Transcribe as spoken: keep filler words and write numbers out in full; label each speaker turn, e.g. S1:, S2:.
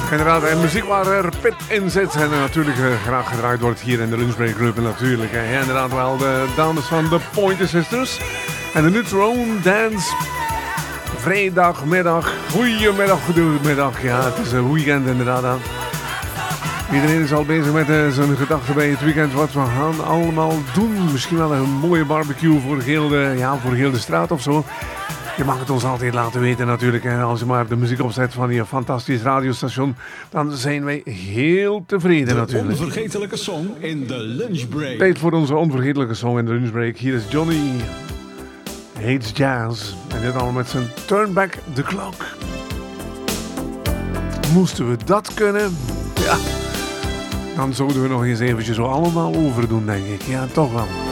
S1: Inderdaad, en muziek waar er pit in zit en natuurlijk uh, graag gedraaid wordt hier in de Lunchbreak Club. En natuurlijk, uh, ja, inderdaad wel de dames van de Pointer Sisters. En de Neutron Dance. Vrijdagmiddag, goedemiddag, goedemiddag. Ja, het is een weekend inderdaad aan. Iedereen is al bezig met uh, zijn gedachten bij het weekend. Wat we gaan allemaal doen. Misschien wel een mooie barbecue voor heel de, ja, voor heel de straat of zo. Je mag het ons altijd laten weten natuurlijk. En als je maar de muziek opzet van je fantastisch radiostation, dan zijn wij heel tevreden
S2: de
S1: natuurlijk.
S2: De onvergetelijke song in de lunchbreak.
S1: Tijd voor onze onvergetelijke song in de lunchbreak. Hier is Johnny Hates Jazz. En dit allemaal met zijn Turn Back the Clock. Moesten we dat kunnen? Ja. Dan zouden we nog eens eventjes zo allemaal overdoen, denk ik. Ja, toch wel.